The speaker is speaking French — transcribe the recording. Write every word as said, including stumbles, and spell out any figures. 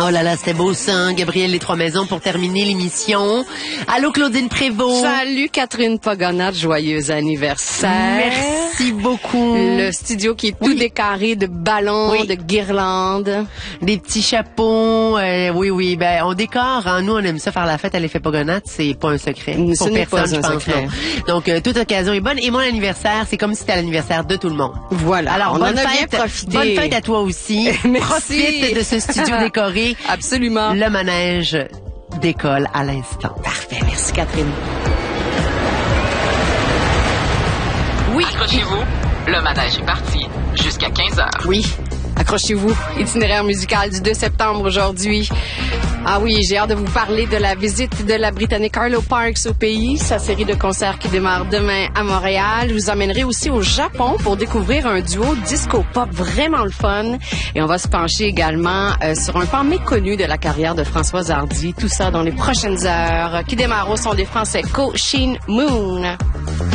Oh là là, c'était beau ça, hein? Gabriel Les Trois Maisons pour terminer l'émission. Allô, Claudine Prévost. Salut, Catherine Pogonat, joyeux anniversaire. Merci beaucoup. Le studio qui est tout oui. décoré de ballons, oui. de guirlandes. Des petits chapeaux. Euh, oui, oui, ben on décore. Hein? Nous, on aime ça faire la fête à l'effet Pogonat. C'est pas un secret. Ce pour n'est personne, pas un je pense. secret. Non. Donc, euh, toute occasion est bonne. Et mon anniversaire, c'est comme si c'était l'anniversaire de tout le monde. Voilà. Alors, on bonne en a fête, bien profité. Bonne fête à toi aussi. Merci. Profite de ce studio décoré. Absolument. Le manège décolle à l'instant. Parfait. Merci, Catherine. Oui. Accrochez-vous. Le manège est parti jusqu'à quinze heures. Oui. Accrochez-vous. Itinéraire musical du deux septembre aujourd'hui. Ah oui, j'ai hâte de vous parler de la visite de la Britannique Arlo Parks au pays, sa série de concerts qui démarre demain à Montréal. Je vous emmènerai aussi au Japon pour découvrir un duo disco-pop vraiment le fun. Et on va se pencher également euh, sur un pan méconnu de la carrière de Françoise Hardy. Tout ça dans les prochaines heures, qui démarre au son des Français Co Shin Moon.